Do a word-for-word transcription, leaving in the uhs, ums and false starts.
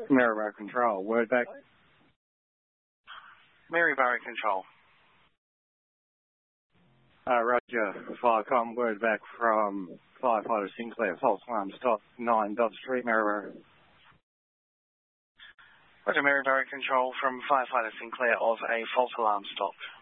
Maryborough Control, word back. Maryborough Control. Uh, Roger, Firecom, word back from Firefighter Sinclair, false alarm stop, nine Dodd Street, Maryborough. Roger, Maryborough Control from Firefighter Sinclair of a false alarm stop.